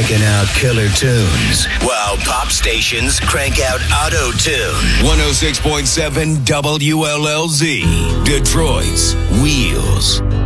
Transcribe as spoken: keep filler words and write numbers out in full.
cranking out killer tunes while pop stations crank out auto-tune. one oh six point seven W L L Z, Detroit's Wheels.